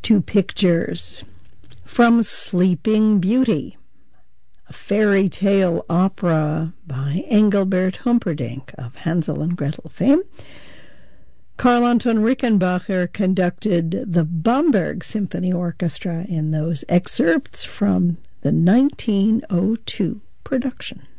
to pictures. From Sleeping Beauty, a fairy tale opera by Engelbert Humperdinck of Hansel and Gretel fame, Karl Anton Rickenbacher conducted the Bamberg Symphony Orchestra in those excerpts from the 1902 production.